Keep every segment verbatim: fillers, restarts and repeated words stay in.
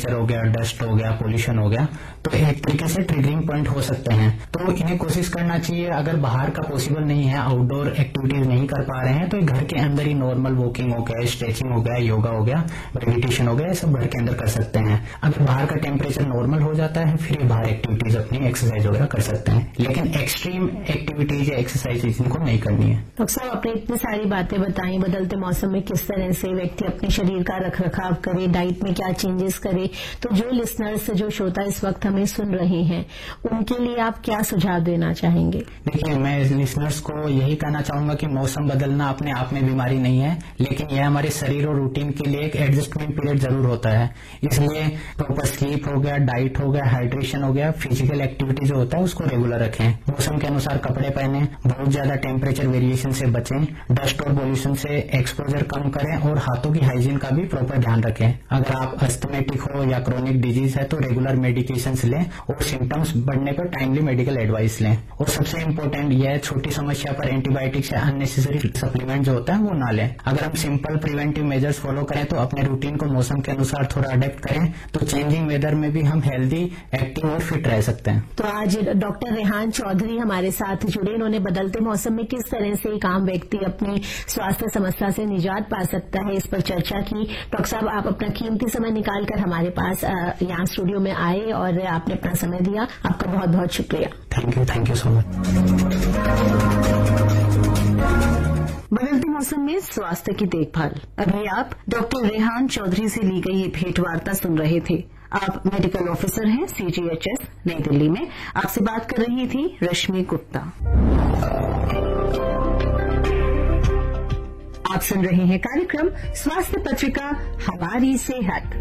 Temperature हो गया, dust हो गया, पोल्यूशन हो गया, तो एक तरीके से ट्रिगरिंग पॉइंट हो सकते हैं। तो इन्हें कोशिश करना चाहिए, अगर बाहर का पॉसिबल नहीं है, आउटडोर एक्टिविटीज नहीं कर पा रहे हैं, तो घर के अंदर ही नॉर्मल वॉकिंग हो गया, स्ट्रेचिंग हो गया, योगा हो गया, मेडिटेशन हो गया, ये सब घर के अंदर कर सकते हैं। अगर बाहर का टेम्परेचर नॉर्मल हो जाता है फिर बाहर एक्टिविटीज अपनी एक्सरसाइज वगैरह कर सकते हैं, लेकिन एक्सट्रीम एक्टिविटीज या एक्सरसाइज इनको नहीं करनी है। डॉक्टर साहब, आपने इतनी सारी बातें बताई, बदलते मौसम में किस तरह से व्यक्ति अपने शरीर का रख रखाव करे, डाइट में क्या चेंजेस करे, तो जो लिसनर्स, जो श्रोता इस वक्त हमें सुन रहे हैं, उनके लिए आप क्या सुझाव देना चाहेंगे? देखिए, मैं लिसनर्स को यही कहना चाहूंगा कि मौसम बदलना अपने आप में बीमारी नहीं है, लेकिन यह हमारे शरीर और रूटीन के लिए एक एडजस्टमेंट पीरियड जरूर होता है। इसलिए प्रॉपर स्लीप हो गया, डाइट हो गया, हाइड्रेशन हो गया, फिजिकल एक्टिविटी जो होता है उसको रेगुलर रखें, मौसम के अनुसार कपड़े पहने, बहुत ज्यादा टेम्परेचर वेरिएशन से बचें, डस्ट और पोल्यूशन से एक्सपोजर कम करें और हाथों की हाइजीन का भी प्रॉपर ध्यान रखें। अगर आप अस्थमेटिक हो या क्रोनिक डिजीज है तो रेगुलर मेडिकेशन लें और सिम्टम्स बढ़ने पर टाइमली मेडिकल एडवाइस लें। और सबसे इम्पोर्टेंट यह छोटी समस्या पर एंटीबायोटिक्स या अननेसेसरी सप्लीमेंट जो होता है वो ना लें। अगर हम सिंपल प्रिवेंटिव मेजर्स फॉलो करें तो अपने रूटीन को मौसम के अनुसार थोड़ा अडेप्ट करें, तो चेंजिंग वेदर में भी हम हेल्दी, एक्टिव और फिट रह सकते हैं। तो आज डॉक्टर रेहान चौधरी हमारे साथ जुड़े, इन्होंने बदलते मौसम में किस तरह से एक आम व्यक्ति अपनी स्वास्थ्य समस्या से निजात पा सकता है, इस पर चर्चा की। डॉक्टर साहब, आप अपना कीमती समय निकालकर हमारे पास यहाँ स्टूडियो में आए और आपने अपना समय दिया, आपका बहुत बहुत शुक्रिया। Thank you, thank you so much. बदलते मौसम में स्वास्थ्य की देखभाल, अभी आप डॉक्टर रेहान चौधरी से ली गई ये भेंट वार्ता सुन रहे थे। आप मेडिकल ऑफिसर हैं सीजीएचएस नई दिल्ली में। आपसे बात कर रही थी रश्मि गुप्ता। आप सुन रहे हैं कार्यक्रम स्वास्थ्य पत्रिका हमारी सेहत।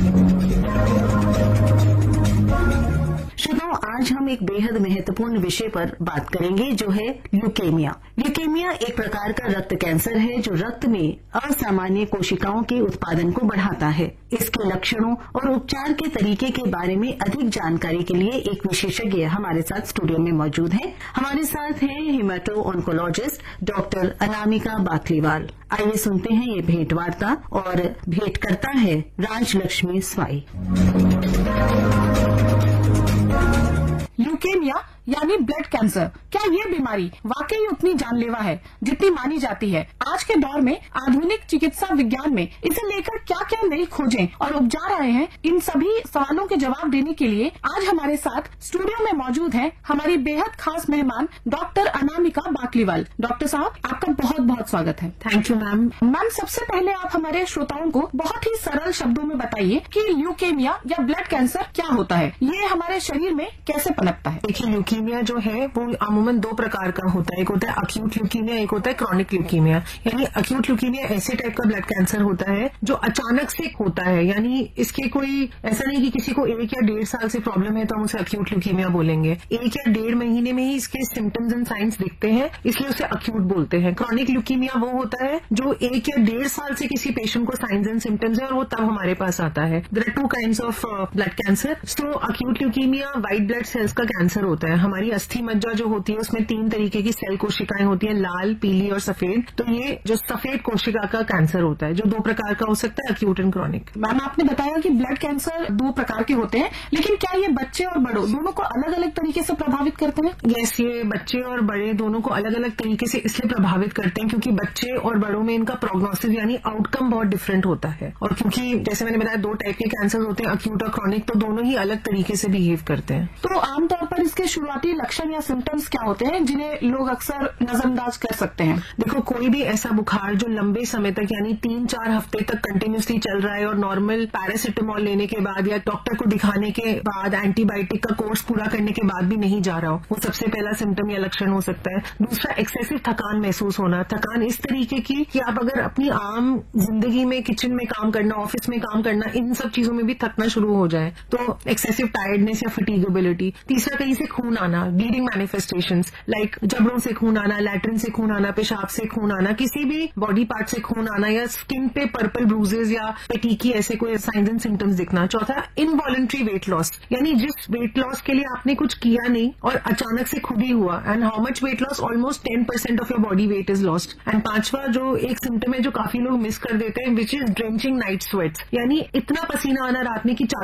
श्रोताओं, आज हम एक बेहद महत्वपूर्ण विषय पर बात करेंगे जो है ल्यूकेमिया। ल्यूकेमिया एक प्रकार का रक्त कैंसर है जो रक्त में असामान्य कोशिकाओं के उत्पादन को बढ़ाता है। इसके लक्षणों और उपचार के तरीके के बारे में अधिक जानकारी के लिए एक विशेषज्ञ हमारे साथ स्टूडियो में मौजूद हैं। हमारे साथ हैं हेमाटो ऑन्कोलॉजिस्ट डॉक्टर अनामिका बाकलीवाल। आइए सुनते हैं ये भेंट वार्ता, और भेंट करता है राजलक्ष्मी स्वाई। ल्यूकेमिया यानी ब्लड कैंसर, क्या ये बीमारी वाकई उतनी जानलेवा है जितनी मानी जाती है? आज के दौर में आधुनिक चिकित्सा विज्ञान में इसे लेकर क्या क्या नई खोजें और उपचार आए हैं, इन सभी सवालों के जवाब देने के लिए आज हमारे साथ स्टूडियो में मौजूद हैं हमारी बेहद खास मेहमान डॉक्टर अनामिका बाकलीवाल। डॉक्टर साहब, आपका बहुत बहुत स्वागत है। Thank you ma'am. मैम, सबसे पहले आप हमारे श्रोताओं को बहुत ही सरल शब्दों में बताइए कि ल्यूकेमिया या ब्लड कैंसर क्या होता है, ये हमारे शरीर में कैसे पनपता है? देखिए, ल्यूकीमिया जो है वो अमूमन दो प्रकार का होता है। एक होता है अक्यूट ल्यूकीमिया, एक होता है क्रॉनिक ल्यूकीमिया। यानी अक्यूट ल्यूकीमिया ऐसे टाइप का ब्लड कैंसर होता है जो अचानक से होता है, यानी इसके कोई ऐसा नहीं कि किसी को एक या डेढ़ साल से प्रॉब्लम है तो हम उसे अक्यूट ल्यूकीमिया बोलेंगे। एक या डेढ़ महीने में ही इसके सिम्टम्स एंड साइंस दिखते हैं, इसलिए उसे अक्यूट बोलते हैं। क्रॉनिक ल्यूकीमिया वो होता है जो एक या डेढ़ साल से किसी पेशेंट को साइंस एंड सिम्टम्स है और वो तब हमारे पास आता है। There are two kinds of blood cancer. So acute leukaemia white blood cells का कैंसर होता है। हमारी अस्थि मज्जा जो होती है उसमें तीन तरीके की सेल कोशिकाएं होती हैं, लाल, पीली और सफेद। तो ये जो सफेद कोशिका का कैंसर होता है जो दो प्रकार का हो सकता है, अक्यूट एंड क्रॉनिक। मैम, आपने बताया कि ब्लड कैंसर दो प्रकार के होते हैं, लेकिन क्या ये बच्चे और बड़ों दोनों को अलग अलग तरीके से प्रभावित करते हैं? यस, ये बच्चे और बड़े दोनों को अलग अलग तरीके से इसलिए प्रभावित करते हैं क्योंकि बच्चे और बड़ों में इनका प्रोग्नोसिस यानी आउटकम बहुत डिफरेंट होता है। और क्योंकि जैसे मैंने बताया दो टाइप के कैंसर होते हैं, अक्यूट और क्रॉनिक, तो दोनों ही अलग तरीके से बिहेव करते हैं। तो आमतौर पर इसके शुरुआती लक्षण या सिम्टम्स क्या होते हैं जिन्हें लोग अक्सर नजरअंदाज कर सकते हैं? देखो, कोई भी ऐसा बुखार जो लंबे समय तक यानी तीन चार हफ्ते तक कंटिन्यूसली चल रहा है और नॉर्मल पैरासिटामोल लेने के बाद या डॉक्टर को दिखाने के बाद एंटीबायोटिक का कोर्स पूरा करने के बाद भी नहीं जा रहा हो, वो सबसे पहला सिम्टम या लक्षण हो सकता है। दूसरा, एक्सेसिव थकान महसूस होना। थकान इस तरीके की कि आप अगर अपनी आम जिंदगी में किचन में काम करना, ऑफिस में काम करना, इन सब चीजों में भी थकना शुरू हो जाए, तो एक्सेसिव टायर्डनेस या फटीगेबिलिटी। तीसरा, कहीं से खून आना, ब्लीडिंग मैनिफेस्टेशंस लाइक जबड़ों से खून आना, लैट्रिन से खून आना, पेशाब से खून आना, किसी भी बॉडी पार्ट से खून आना, या स्किन पे पर्पल ब्रूजेस या पेटिकी ऐसे कोई साइंस एंड सिम्टम्स दिखना। चौथा, इनवॉलंटरी वेट लॉस, यानी जिस वेट लॉस के लिए आपने कुछ किया नहीं और अचानक से खुद ही हुआ, and how much weight loss, almost ten percent of your body weight is lost. And पांचवा जो एक सिम्टम है जो काफी लोग मिस कर देते हैं, which is drenching night sweats, यानी इतना पसीना आना रात में कि